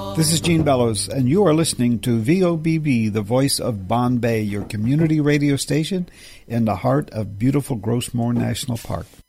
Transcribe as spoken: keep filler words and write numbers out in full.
This is Gene Bellows, and you are listening to V O B B, the voice of Bonne Bay, your community radio station in the heart of beautiful Grossmore National Park.